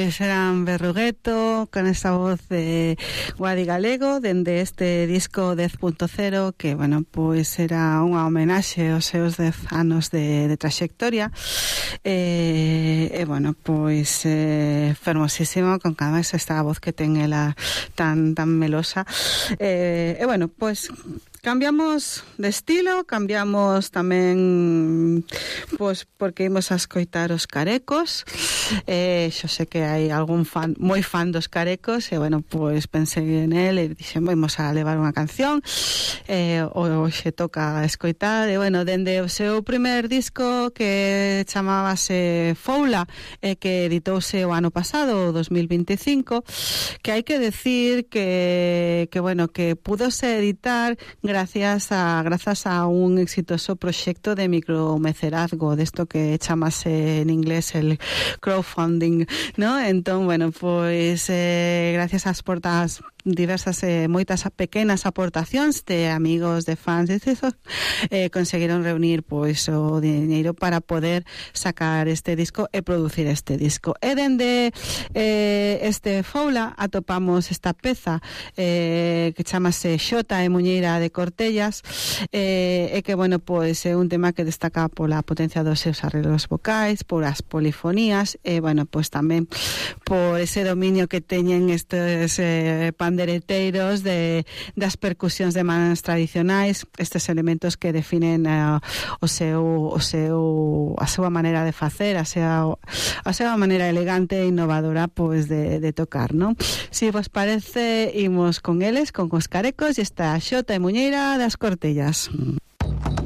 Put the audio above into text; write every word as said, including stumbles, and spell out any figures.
pois eran Berrugueto con esa voz de Guadi Galego dende este disco dez punto cero que, bueno, pois era unha homenaxe aos seus dez anos de, de traxectoria e, e bueno, pois eh, fermosísimo con cada vez esta voz que ten ela tan, tan melosa e, e bueno, pois cambiamos de estilo, cambiamos tamén pois porque imos a escoitar os Carecos. Eh, xo sei que hai algún fan moi fan dos Carecos e bueno, pois pensei en el e dixen, vamos a levar unha canción eh, hoxe toca escoitar e bueno, dende o seu primer disco que chamábase Foula e eh, que editouse o ano pasado, o dos mil veinticinco, que hai que decir que, que bueno, que pudose editar gracias a grazas a un exitoso proxecto de micromecenazgo, desto que chamase en inglés el crowdfunding, ¿no? Entón, bueno, pois eh, gracias ás portas diversas eh, moitas pequenas aportacións de amigos, de fans, etcétera, eh, conseguiron reunir pois o diñeiro para poder sacar este disco e producir este disco. E dende eh, este Foula atopamos esta peza eh, que chamase Xota e Muñeira de Cortellas eh, e que, bueno, pois é un tema que destaca pola potencia dos seus arreglos vocais, por as polifonías e, bueno, pois tamén por ese dominio que teñen estes eh, pandereteiros de, das percusións de mans tradicionais, estes elementos que definen uh, o seu, o seu, a súa maneira de facer, a súa, a súa maneira elegante e innovadora pois de, de tocar, non? Si vos parece, imos con eles, con os Carecos, e esta Xota e Muñeira das Cortellas.